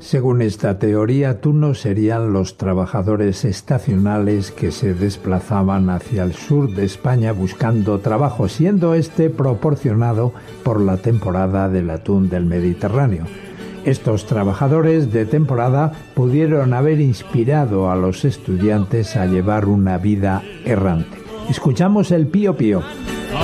Según esta teoría, tunos serían los trabajadores estacionales que se desplazaban hacia el sur de España buscando trabajo, siendo este proporcionado por la temporada del atún del Mediterráneo. Estos trabajadores de temporada pudieron haber inspirado a los estudiantes a llevar una vida errante. Escuchamos el Pío Pío.